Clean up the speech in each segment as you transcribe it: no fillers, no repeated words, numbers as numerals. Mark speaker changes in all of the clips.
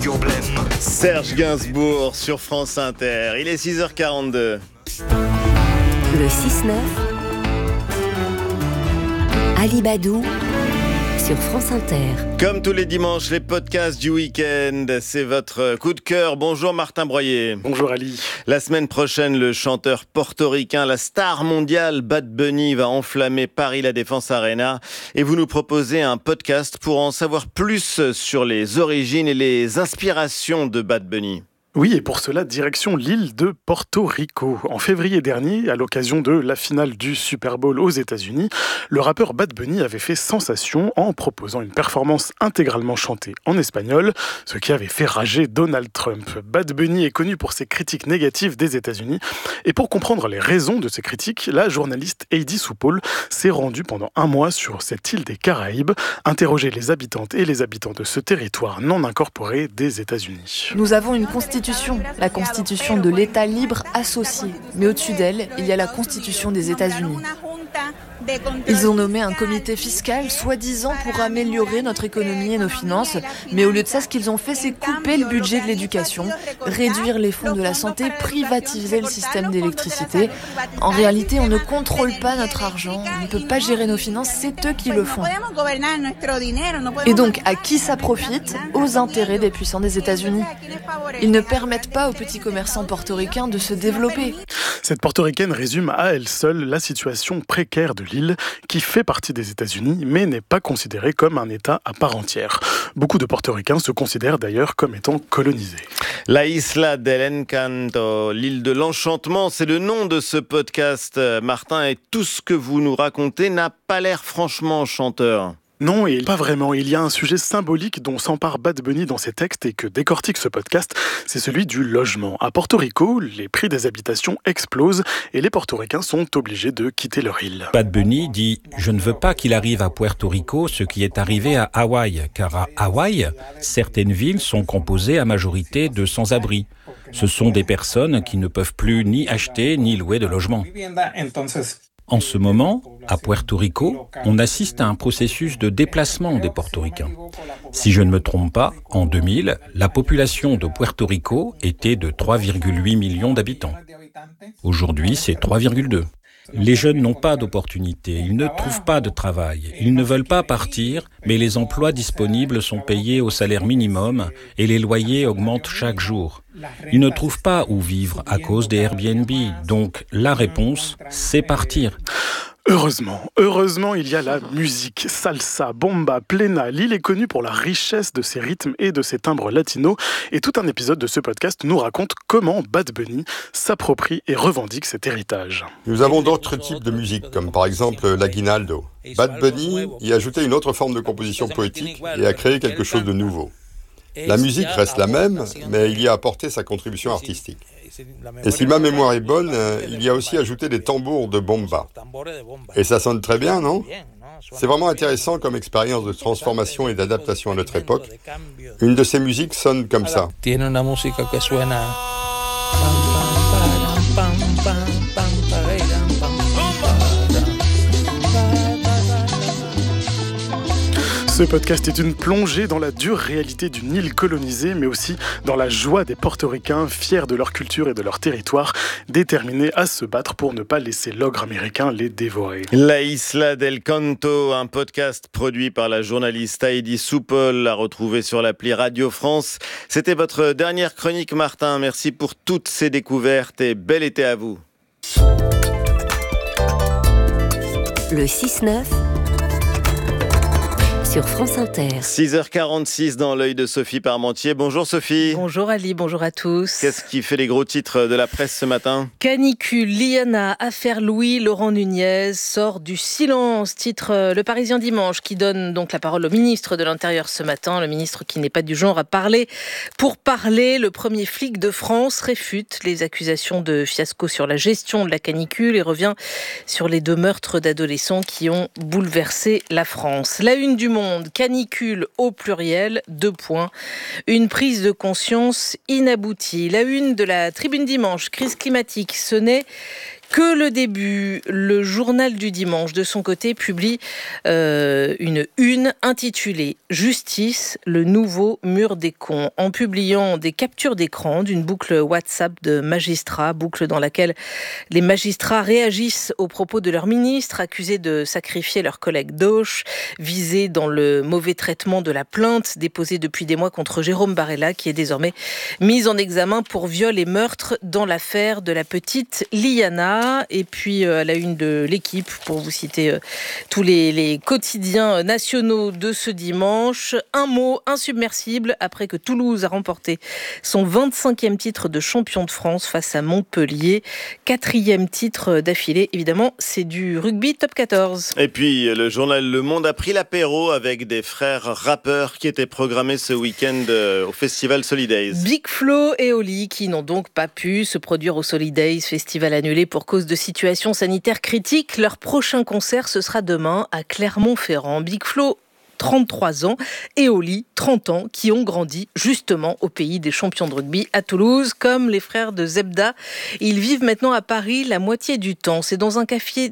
Speaker 1: Serge Gainsbourg sur France Inter. Il est 6h42.
Speaker 2: Le 6-9, Ali Badou sur France Inter.
Speaker 1: Comme tous les dimanches, les podcasts du week-end, c'est votre coup de cœur. Bonjour Martin Broyer.
Speaker 3: Bonjour Ali.
Speaker 1: La semaine prochaine, le chanteur portoricain, la star mondiale Bad Bunny va enflammer Paris La Défense Arena. Et vous nous proposez un podcast pour en savoir plus sur les origines et les inspirations de Bad Bunny.
Speaker 3: Oui, et pour cela, direction l'île de Porto Rico. En février dernier, à l'occasion de la finale du Super Bowl aux États-Unis, le rappeur Bad Bunny avait fait sensation en proposant une performance intégralement chantée en espagnol, ce qui avait fait rager Donald Trump. Bad Bunny est connu pour ses critiques négatives des États-Unis, et pour comprendre les raisons de ces critiques, la journaliste Heidi Soupaul s'est rendue pendant un mois sur cette île des Caraïbes, interroger les habitantes et les habitants de ce territoire non incorporé des États-Unis.
Speaker 4: Nous avons une constitution, la constitution de l'État libre associé. Mais au-dessus d'elle, il y a la constitution des États-Unis. Ils ont nommé un comité fiscal, soi-disant pour améliorer notre économie et nos finances. Mais au lieu de ça, ce qu'ils ont fait, c'est couper le budget de l'éducation, réduire les fonds de la santé, privatiser le système d'électricité. En réalité, on ne contrôle pas notre argent, on ne peut pas gérer nos finances, c'est eux qui le font. Et donc, à qui ça profite ? Aux intérêts des puissants des États-Unis. Ils ne permettent pas aux petits commerçants portoricains de se développer.
Speaker 3: Cette portoricaine résume à elle seule la situation précaire de l'île, qui fait partie des États-Unis, mais n'est pas considérée comme un État à part entière. Beaucoup de portoricains se considèrent d'ailleurs comme étant colonisés.
Speaker 1: La Isla del Encanto, l'île de l'enchantement, c'est le nom de ce podcast, Martin, et tout ce que vous nous racontez n'a pas l'air franchement chanteur.
Speaker 3: Non, et pas vraiment. Il y a un sujet symbolique dont s'empare Bad Bunny dans ses textes et que décortique ce podcast, c'est celui du logement. À Porto Rico, les prix des habitations explosent et les portoricains sont obligés de quitter leur île.
Speaker 5: Bad Bunny dit « Je ne veux pas qu'il arrive à Puerto Rico ce qui est arrivé à Hawaï, car à Hawaï, certaines villes sont composées à majorité de sans-abri. Ce sont des personnes qui ne peuvent plus ni acheter ni louer de logement. » En ce moment, à Puerto Rico, on assiste à un processus de déplacement des portoricains. Si je ne me trompe pas, en 2000, la population de Puerto Rico était de 3,8 millions d'habitants. Aujourd'hui, c'est 3,2. Les jeunes n'ont pas d'opportunité, ils ne trouvent pas de travail, ils ne veulent pas partir, mais les emplois disponibles sont payés au salaire minimum et les loyers augmentent chaque jour. Ils ne trouvent pas où vivre à cause des Airbnb, donc la réponse, c'est partir.
Speaker 3: Heureusement, il y a la musique, salsa, bomba, plena. L'île est connue pour la richesse de ses rythmes et de ses timbres latinos. Et tout un épisode de ce podcast nous raconte comment Bad Bunny s'approprie et revendique cet héritage.
Speaker 6: Nous avons d'autres types de musique, comme par exemple l'aguinaldo. Bad Bunny y a ajouté une autre forme de composition poétique et a créé quelque chose de nouveau. La musique reste la même, mais il y a apporté sa contribution artistique. Et si ma mémoire est bonne, il y a aussi ajouté des tambours de bomba. Et ça sonne très bien, non ? C'est vraiment intéressant comme expérience de transformation et d'adaptation à notre époque. Une de ces musiques sonne comme ça.
Speaker 3: Ce podcast est une plongée dans la dure réalité d'une île colonisée, mais aussi dans la joie des portoricains, fiers de leur culture et de leur territoire, déterminés à se battre pour ne pas laisser l'ogre américain les dévorer.
Speaker 1: La Isla del Canto, un podcast produit par la journaliste Heidi Soupaul, à retrouver sur l'appli Radio France. C'était votre dernière chronique, Martin. Merci pour toutes ces découvertes et bel été à vous.
Speaker 2: Le 6-9 sur France Inter.
Speaker 1: 6h46 dans l'œil de Sophie Parmentier. Bonjour Sophie.
Speaker 7: Bonjour Ali, bonjour à tous.
Speaker 1: Qu'est-ce qui fait les gros titres de la presse ce matin ?
Speaker 7: Canicule, Liana, affaire Louis, Laurent Nunez sort du silence, titre Le Parisien dimanche, qui donne donc la parole au ministre de l'Intérieur ce matin, le ministre qui n'est pas du genre à parler pour parler. Le premier flic de France réfute les accusations de fiasco sur la gestion de la canicule et revient sur les 2 meurtres d'adolescents qui ont bouleversé la France. La une du Monde, canicule au pluriel, 2 points. Une prise de conscience inaboutie. La une de la Tribune dimanche, crise climatique, ce n'est Que le début. Le journal du dimanche, de son côté, publie une une intitulée « Justice, le nouveau mur des cons ». En publiant des captures d'écran d'une boucle WhatsApp de magistrats, boucle dans laquelle les magistrats réagissent aux propos de leur ministre, accusés de sacrifier leurs collègues d'Auch, visés dans le mauvais traitement de la plainte déposée depuis des mois contre Jérôme Barella, qui est désormais mis en examen pour viol et meurtre dans l'affaire de la petite Liana. Et puis à la une de l'Équipe, pour vous citer tous les quotidiens nationaux de ce dimanche, un mot insubmersible après que Toulouse a remporté son 25e titre de champion de France face à Montpellier. 4e titre d'affilée, évidemment, c'est du rugby top 14.
Speaker 1: Et puis le journal Le Monde a pris l'apéro avec des frères rappeurs qui étaient programmés ce week-end au festival Solidays.
Speaker 7: Big Flo et Oli qui n'ont donc pas pu se produire au Solidays, festival annulé pour cause de situation sanitaire critique. Leur prochain concert, ce sera demain à Clermont-Ferrand. Big Flo, 33 ans, et Oli, 30 ans, qui ont grandi justement au pays des champions de rugby à Toulouse, comme les frères de Zebda. Ils vivent maintenant à Paris la moitié du temps. C'est dans un café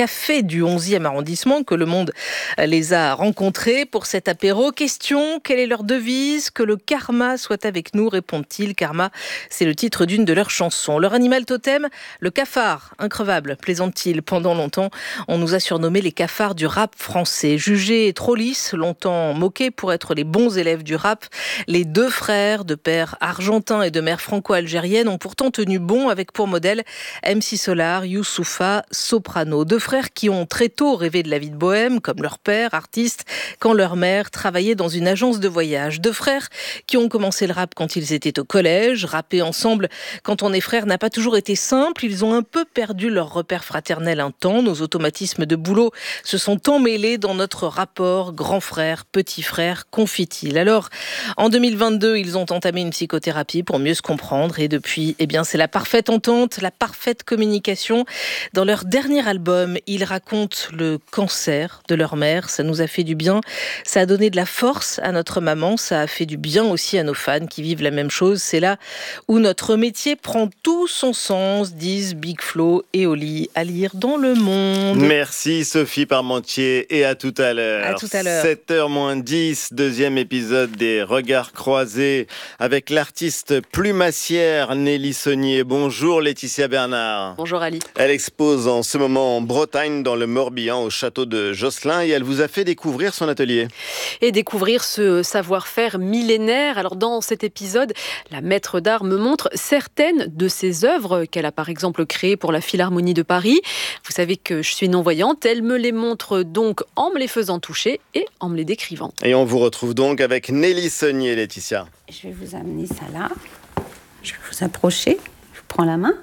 Speaker 7: du 11e arrondissement que Le Monde les a rencontrés pour cet apéro. Question, quelle est leur devise ? Que le karma soit avec nous, répondent-ils. Karma, c'est le titre d'une de leurs chansons. Leur animal totem, le cafard, increvable, plaisante-t-il. Pendant longtemps, on nous a surnommés les cafards du rap français. Jugés trop lisses, longtemps moqués pour être les bons élèves du rap, les deux frères de père argentin et de mère franco-algérienne ont pourtant tenu bon avec pour modèle MC Solar, Youssoupha, Soprano. Deux frères qui ont très tôt rêvé de la vie de bohème, comme leur père, artiste, quand leur mère travaillait dans une agence de voyage. Deux frères qui ont commencé le rap quand ils étaient au collège. Rapper ensemble quand on est frères n'a pas toujours été simple. Ils ont un peu perdu leur repère fraternel un temps. Nos automatismes de boulot se sont emmêlés dans notre rapport grand frère, petit frère, confie-t-il. Alors, en 2022, ils ont entamé une psychothérapie pour mieux se comprendre et depuis, c'est la parfaite entente, la parfaite communication. Dans leur dernier album, ils racontent le cancer de leur mère. Ça nous a fait du bien. Ça a donné de la force à notre maman. Ça a fait du bien aussi à nos fans qui vivent la même chose. C'est là où notre métier prend tout son sens, disent Big Flo et Oli, à lire dans Le Monde.
Speaker 1: Merci Sophie Parmentier et à tout à l'heure.
Speaker 7: À tout à l'heure.
Speaker 1: 7h-10, deuxième épisode des Regards croisés avec l'artiste plumassière Nelly Saunier. Bonjour Laetitia Bernard.
Speaker 8: Bonjour Ali.
Speaker 1: Elle expose en ce moment en Bretagne, dans le Morbihan, au château de Josselin, et elle vous a fait découvrir son atelier.
Speaker 8: Et découvrir ce savoir-faire millénaire. Alors dans cet épisode, la maître d'art me montre certaines de ses œuvres qu'elle a par exemple créées pour la Philharmonie de Paris. Vous savez que je suis non-voyante, elle me les montre donc en me les faisant toucher et en me les décrivant.
Speaker 1: Et on vous retrouve donc avec Nelly Saunier, Laetitia.
Speaker 9: Je vais vous amener ça là. Je vais vous approcher. Je vous prends la main.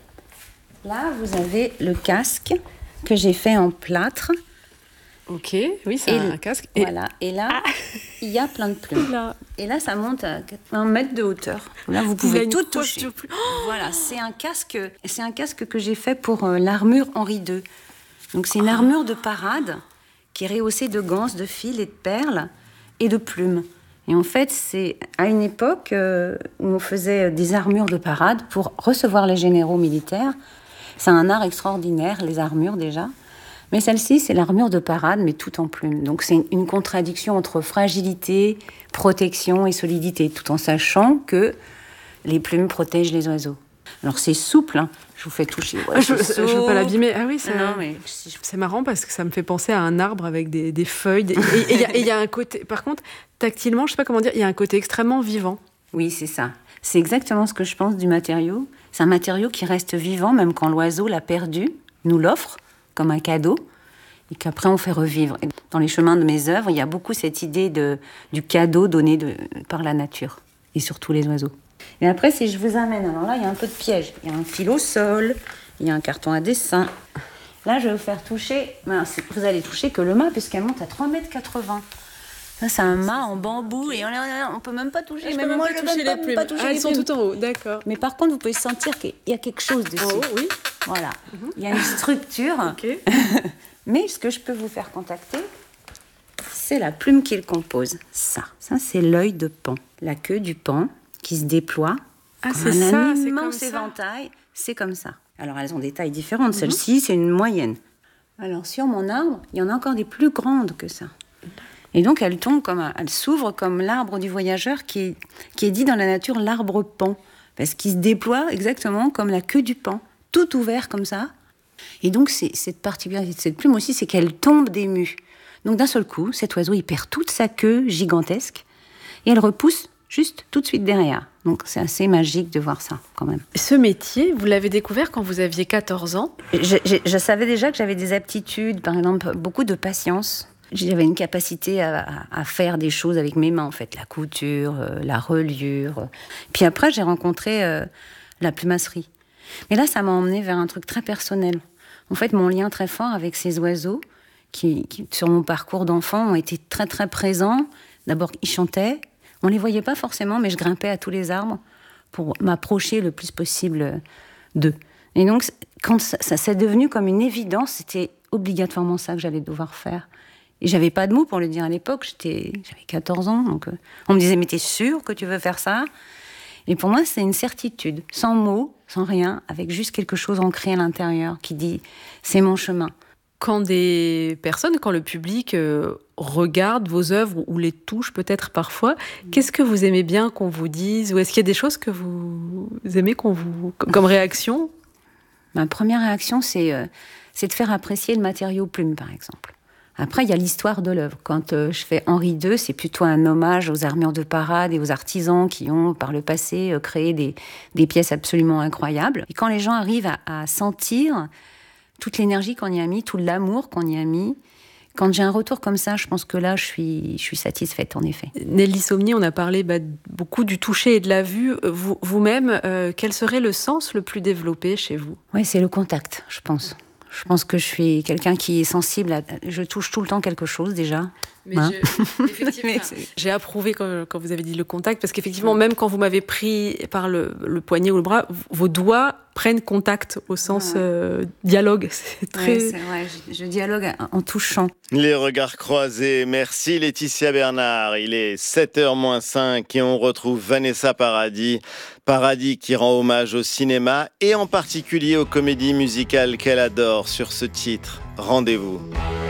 Speaker 9: Là, vous avez le casque que j'ai fait en plâtre.
Speaker 8: Ok, oui, c'est un casque.
Speaker 9: Voilà. Et là, il y a plein de plumes. Et là, ça monte à 1 mètre de hauteur. Là, vous pouvez tout toucher. Voilà, c'est un casque que j'ai fait pour l'armure Henri II. Donc, c'est une armure de parade qui est rehaussée de ganses, de fils et de perles et de plumes. Et en fait, c'est à une époque où on faisait des armures de parade pour recevoir les généraux militaires. C'est un art extraordinaire, les armures déjà. Mais celle-ci, c'est l'armure de parade, mais tout en plumes. Donc c'est une contradiction entre fragilité, protection et solidité, tout en sachant que les plumes protègent les oiseaux. Alors c'est souple, hein. Je vous fais toucher. Ouais,
Speaker 8: je veux pas l'abîmer. Ah oui,
Speaker 9: c'est
Speaker 8: marrant parce que ça me fait penser à un arbre avec des feuilles. Et il y a un côté, par contre, tactilement, je sais pas comment dire, il y a un côté extrêmement vivant.
Speaker 9: Oui, c'est ça. C'est exactement ce que je pense du matériau. C'est un matériau qui reste vivant, même quand l'oiseau l'a perdu, nous l'offre comme un cadeau, et qu'après on fait revivre. Et dans les chemins de mes œuvres, il y a beaucoup cette idée du cadeau donné par la nature, et surtout les oiseaux. Et après, si je vous amène, alors là, il y a un peu de piège. Il y a un fil au sol, il y a un carton à dessin. Là, je vais vous faire toucher, vous allez toucher que le mât, puisqu'elle monte à 3,80 m. Ça, c'est un mât en bambou, et on peut même pas toucher.
Speaker 8: Je peux pas toucher les plumes. Elles sont tout en haut, d'accord.
Speaker 9: Mais par contre, vous pouvez sentir qu'il y a quelque chose dessus.
Speaker 8: En haut, oui.
Speaker 9: Voilà. Il y a une structure.
Speaker 8: Ok.
Speaker 9: Mais ce que je peux vous faire contacter, c'est la plume qui le compose. Ça, c'est l'œil de paon. La queue du paon qui se déploie comme un immense éventail. C'est comme ça. Alors elles ont des tailles différentes. Celle-ci, c'est une moyenne. Alors sur mon arbre, il y en a encore des plus grandes que ça. Et donc elles s'ouvrent comme l'arbre du voyageur qui est dit dans la nature l'arbre pan. Parce qu'il se déploie exactement comme la queue du pan, tout ouvert comme ça. Et donc cette particularité de cette plume aussi, c'est qu'elle tombe d'émue. Donc d'un seul coup, cet oiseau, il perd toute sa queue gigantesque et elle repousse juste tout de suite derrière. Donc c'est assez magique de voir ça quand même.
Speaker 8: Ce métier, vous l'avez découvert quand vous aviez 14 ans ?
Speaker 9: Je savais déjà que j'avais des aptitudes, par exemple beaucoup de patience. J'avais une capacité à faire des choses avec mes mains, en fait, la couture, la reliure. Puis après, j'ai rencontré la plumasserie. Mais là, ça m'a emmenée vers un truc très personnel. En fait, mon lien très fort avec ces oiseaux qui sur mon parcours d'enfant, ont été très, très présents. D'abord, ils chantaient. On ne les voyait pas forcément, mais je grimpais à tous les arbres pour m'approcher le plus possible d'eux. Et donc, quand ça s'est devenu comme une évidence, c'était obligatoirement ça que j'allais devoir faire. Et j'avais pas de mots pour le dire à l'époque, j'avais 14 ans, donc on me disait « mais t'es sûre que tu veux faire ça ?» Et pour moi, c'est une certitude, sans mots, sans rien, avec juste quelque chose ancré à l'intérieur qui dit « c'est mon chemin ».
Speaker 8: Quand le public regarde vos œuvres ou les touche peut-être parfois, qu'est-ce que vous aimez bien qu'on vous dise ? Ou est-ce qu'il y a des choses que vous aimez comme réaction ?
Speaker 9: Ma première réaction, c'est de faire apprécier le matériau plume, par exemple. Après, il y a l'histoire de l'œuvre. Quand je fais Henri II, c'est plutôt un hommage aux armures de parade et aux artisans qui ont, par le passé, créé des pièces absolument incroyables. Et quand les gens arrivent à sentir toute l'énergie qu'on y a mis, tout l'amour qu'on y a mis, quand j'ai un retour comme ça, je pense que là, je suis satisfaite, en effet.
Speaker 8: Nelly Saulnier, on a parlé beaucoup du toucher et de la vue. Vous-même, quel serait le sens le plus développé chez vous ?
Speaker 9: Oui, c'est le contact, je pense. Je pense que je suis quelqu'un qui est sensible je touche tout le temps quelque chose, déjà.
Speaker 8: Mais j'ai approuvé quand vous avez dit le contact, parce qu'effectivement, même quand vous m'avez pris par le poignet ou le bras, vos doigts prennent contact au sens dialogue. C'est très...
Speaker 9: Ouais, c'est vrai, je dialogue en touchant.
Speaker 1: Les regards croisés. Merci Laetitia Bernard. Il est 7h-5 et on retrouve Vanessa Paradis. Paradis qui rend hommage au cinéma et en particulier aux comédies musicales qu'elle adore sur ce titre. Rendez-vous.